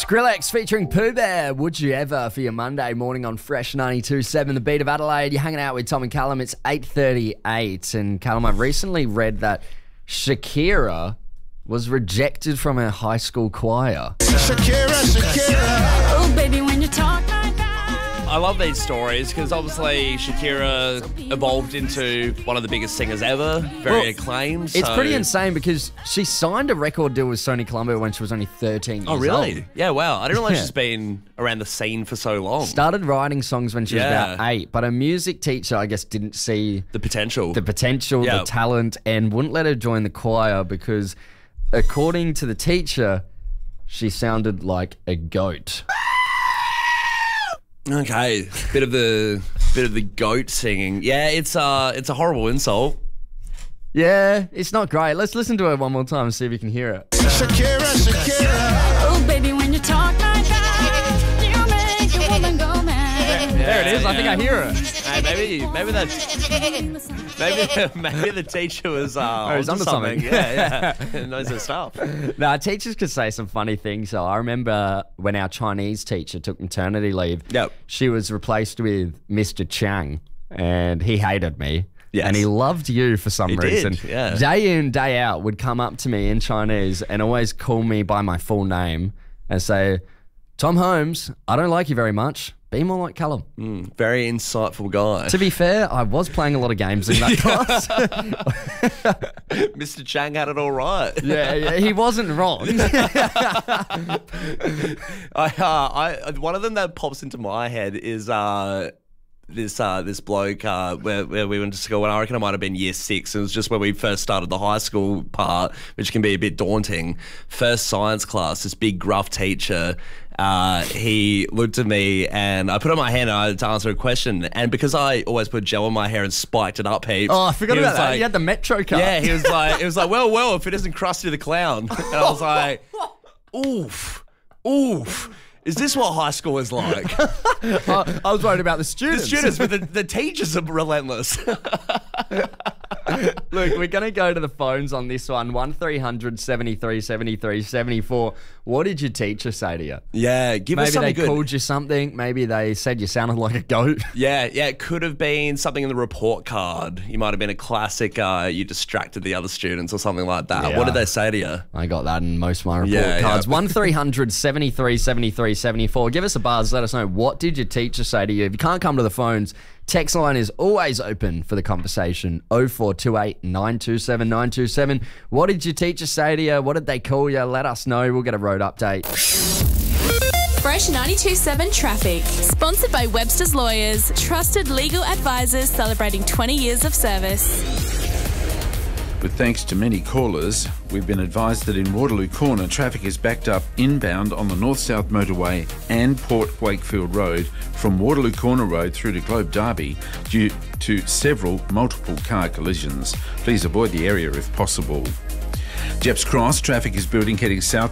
Skrillex featuring Pooh Bear, Would You Ever, for your Monday morning on Fresh 92.7, the beat of Adelaide. You're hanging out with Tom and Callum. It's 8:38. And Callum, I've recently read that Shakira was rejected from her high school choir. Shakira. Oh, baby, when you talk like that. I love these stories because obviously Shakira evolved into one of the biggest singers ever, very acclaimed. It's pretty insane because she signed a record deal with Sony Columbia when she was only 13 years old. Oh, really? Yeah, wow. I didn't realize she's been around the scene for so long. Started writing songs when she was about 8, but her music teacher, I guess, didn't see The potential. the talent, and wouldn't let her join the choir because, according to the teacher, she sounded like a goat. Okay, bit of the goat singing. Yeah, it's a horrible insult. Yeah, it's not great. Let's listen to it one more time and see if you can hear it. Shakira. Oh, baby, when you talk like that, you make a woman go mad. There it is. I think I hear it. Hey, maybe the teacher was he's onto onto something. something. Yeah, knows her stuff. Now, teachers could say some funny things. So I remember when our Chinese teacher took maternity leave, she was replaced with Mr. Chang, and he hated me. Yes. And he loved you for some reason. did, yeah. Day in, day out, would come up to me in Chinese and always call me by my full name and say, Tom Holmes, I don't like you very much. Be more like Callum. Very insightful guy. To be fair, I was playing a lot of games in that class. Mr. Chang had it all right. Yeah, he wasn't wrong. One of them that pops into my head is this bloke where we went to school, and I reckon it might have been year 6. It was just when we first started the high school part, which can be a bit daunting. First science class, this big gruff teacher, he looked at me and I put up my hand and I had to answer a question, and because I always put gel in my hair and spiked it up heaps. Oh, I forgot he about was that. like- You had the Metro card. Yeah, he was like, well, if it isn't Krusty the Clown. And I was like, oof. Is this what high school is like? I was worried about the The students. students, but the teachers are relentless. Look, we're going to go to the phones on this one. 1300 73 73 74. What did your teacher say to you? Yeah, give us Maybe something they good. called you something. Maybe they said you sounded like a goat. Yeah, it could have been something in the report card. You might have been a classic, you distracted the other students or something like that. Yeah. What did they say to you? I got that in most of my report Yeah, cards. yeah. 1300 73 73 74. Give us a buzz. Let us know, what did your teacher say to you? If you can't come to the phones, text line is always open for the conversation. 0428 927 927. What did your teacher say to you? What did they call you? Let us know. We'll get a road update. Fresh 92.7 Traffic. Sponsored by Webster's Lawyers. Trusted legal advisors celebrating 20 years of service. With thanks to many callers, we've been advised that in Waterloo Corner, traffic is backed up inbound on the North-South Motorway and Port Wakefield Road from Waterloo Corner Road through to Globe Derby due to several multiple car collisions. Please avoid the area if possible. Jeps Cross, traffic is building heading south